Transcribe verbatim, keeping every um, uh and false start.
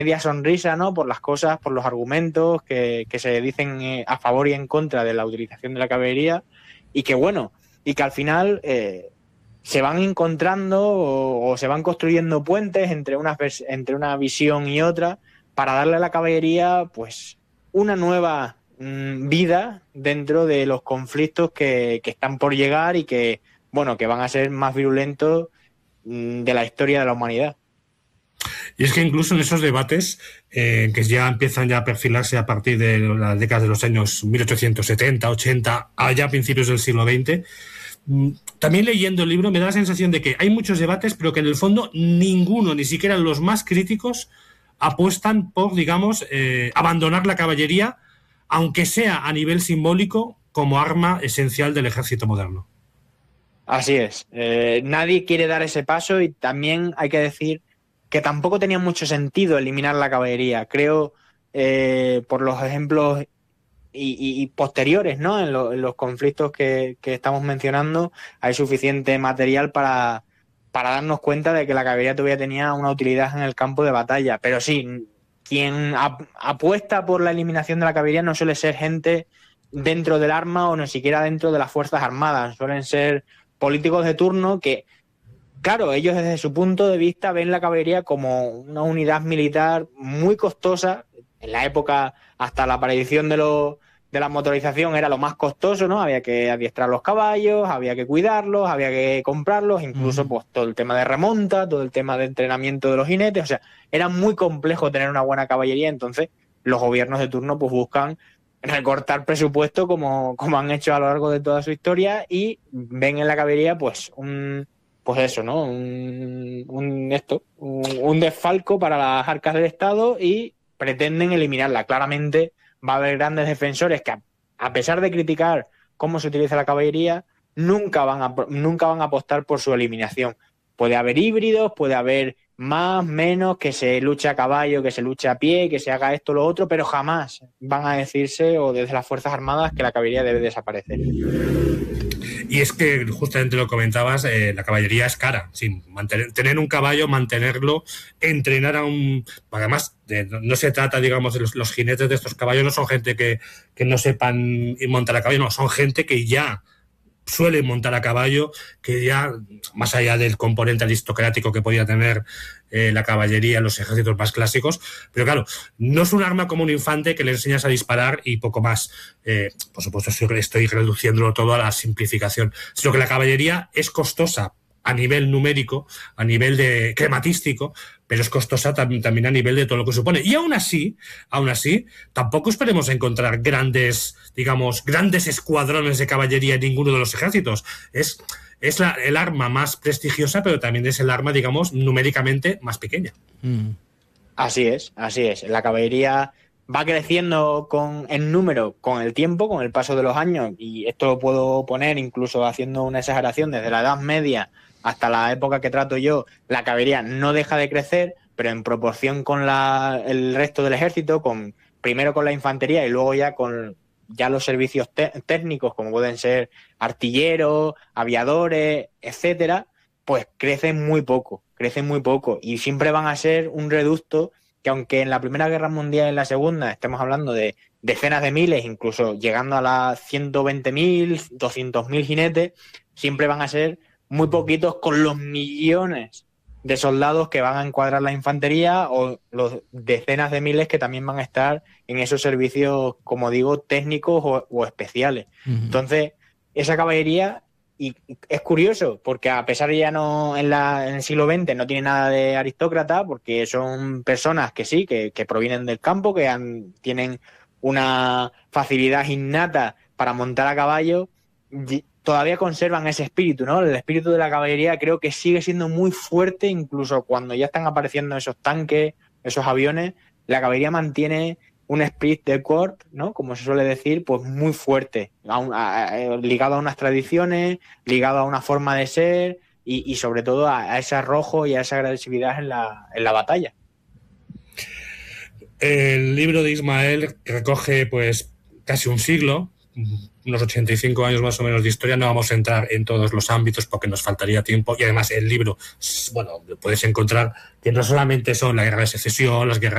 media sonrisa, ¿no? Por las cosas, por los argumentos que, que se dicen eh, a favor y en contra de la utilización de la caballería, y que bueno, y que al final eh, se van encontrando o, o se van construyendo puentes entre una, entre una visión y otra para darle a la caballería pues una nueva mmm, vida dentro de los conflictos que, que están por llegar y que, bueno, que van a ser más virulentos mmm, de la historia de la humanidad. Y es que incluso en esos debates, eh, que ya empiezan ya a perfilarse a partir de las décadas de los años mil ochocientos setenta, ochenta, allá a principios del siglo veinte, también leyendo el libro me da la sensación de que hay muchos debates, pero que en el fondo ninguno, ni siquiera los más críticos, apuestan por, digamos, eh, abandonar la caballería, aunque sea a nivel simbólico, como arma esencial del ejército moderno. Así es. Eh, nadie quiere dar ese paso, y también hay que decir que tampoco tenía mucho sentido eliminar la caballería. Creo, eh, por los ejemplos y, y, y posteriores, ¿no? En, lo, en los conflictos que, que estamos mencionando, hay suficiente material para, para darnos cuenta de que la caballería todavía tenía una utilidad en el campo de batalla. Pero sí, quien ap- apuesta por la eliminación de la caballería no suele ser gente dentro del arma o ni siquiera dentro de las Fuerzas Armadas. Suelen ser políticos de turno que, claro, ellos desde su punto de vista ven la caballería como una unidad militar muy costosa. En la época, hasta la aparición de, lo, de la motorización, era lo más costoso, ¿no? Había que adiestrar los caballos, había que cuidarlos, había que comprarlos, incluso pues todo el tema de remonta, todo el tema de entrenamiento de los jinetes. O sea, era muy complejo tener una buena caballería. Entonces los gobiernos de turno pues buscan recortar presupuesto como, como han hecho a lo largo de toda su historia, y ven en la caballería pues un... pues eso, ¿no? Un, un esto, un, un desfalco para las arcas del Estado, y pretenden eliminarla. Claramente va a haber grandes defensores que, a, a pesar de criticar cómo se utiliza la caballería, nunca van a, nunca van a apostar por su eliminación. Puede haber híbridos, puede haber más, menos, que se luche a caballo, que se luche a pie, que se haga esto o lo otro, pero jamás van a decirse, o desde las Fuerzas Armadas, que la caballería debe desaparecer. Y es que justamente lo comentabas, eh, la caballería es cara. Sin mantener, tener un caballo, mantenerlo, entrenar a un... Además, de, no, no se trata, digamos, de los, los jinetes de estos caballos, no son gente que, que no sepan montar a caballo, no, son gente que ya suelen montar a caballo, que ya, más allá del componente aristocrático que podía tener eh, la caballería en los ejércitos más clásicos, pero claro, no es un arma como un infante que le enseñas a disparar y poco más. Eh, por supuesto, estoy, estoy reduciéndolo todo a la simplificación, sino que la caballería es costosa a nivel numérico, a nivel de crematístico, pero es costosa también, también a nivel de todo lo que supone. Y aún así, aún así, tampoco esperemos encontrar grandes, digamos, grandes escuadrones de caballería en ninguno de los ejércitos. Es, es la, el arma más prestigiosa, pero también es el arma, digamos, numéricamente más pequeña. Mm. Así es, así es. La caballería va creciendo con, en número con el tiempo, con el paso de los años, y esto lo puedo poner incluso haciendo una exageración desde la Edad Media hasta la época que trato yo. La caballería no deja de crecer, pero en proporción con la, el resto del ejército, con primero con la infantería y luego ya con ya los servicios te- técnicos, como pueden ser artilleros, aviadores, etcétera, pues crecen muy poco, crecen muy poco, y siempre van a ser un reducto que, aunque en la Primera Guerra Mundial y en la Segunda estemos hablando de decenas de miles, incluso llegando a las ciento veinte mil, doscientos mil jinetes, siempre van a ser muy poquitos con los millones de soldados que van a encuadrar la infantería, o los decenas de miles que también van a estar en esos servicios, como digo, técnicos o, o especiales. Uh-huh. Entonces, esa caballería, y es curioso, porque a pesar de ya no en, la, en el siglo veinte no tiene nada de aristócrata, porque son personas que sí, que, que provienen del campo, que han, tienen una facilidad innata para montar a caballo, todavía conservan ese espíritu, ¿no? El espíritu de la caballería creo que sigue siendo muy fuerte, incluso cuando ya están apareciendo esos tanques, esos aviones. La caballería mantiene un esprit de corps, ¿no? Como se suele decir, pues muy fuerte, a un, a, a, ligado a unas tradiciones, ligado a una forma de ser, y, y sobre todo a, a ese arrojo y a esa agresividad en la, en la batalla. El libro de Ismael recoge pues casi un siglo, unos ochenta y cinco años más o menos de historia. No vamos a entrar en todos los ámbitos porque nos faltaría tiempo, y además el libro, bueno, puedes encontrar que no solamente son la guerra de secesión, las guerras